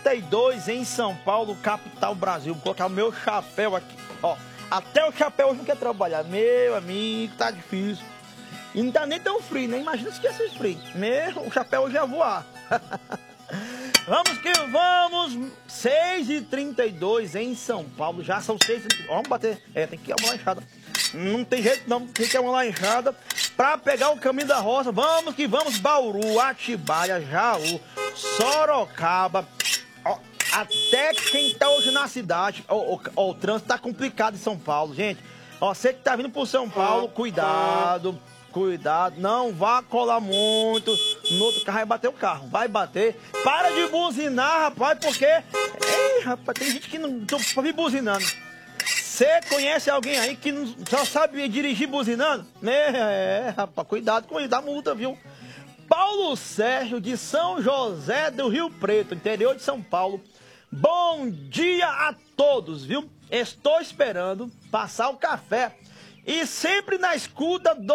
6h32 em São Paulo, capital Brasil. Vou colocar o meu chapéu aqui, ó. Até o chapéu hoje não quer trabalhar. Meu amigo, tá difícil. E não tá nem tão frio, né? Imagina se tivesse frio. Meu, o chapéu hoje ia voar. Vamos que vamos. 6h32 em São Paulo. Já são 6h32. Vamos bater. Tem que arrumar a enxada. Não tem jeito não, tem que arrumar a enxada pra pegar o caminho da roça. Vamos que vamos. Bauru, Atibaia, Jaú, Sorocaba. Ó, até quem tá hoje na cidade. O trânsito tá complicado em São Paulo, gente. Ó, você que tá vindo pro São Paulo, cuidado. Cuidado, não vá colar muito no outro carro, vai bater o carro, vai bater. Para de buzinar, rapaz, porque... Ei, rapaz, tem gente que não tô me buzinando. Você conhece alguém aí que não, só sabe dirigir buzinando? Rapaz, cuidado com isso, dá multa, viu? Paulo Sérgio, de São José do Rio Preto, interior de São Paulo. Bom dia a todos, viu? Estou esperando passar o café e sempre na escuta do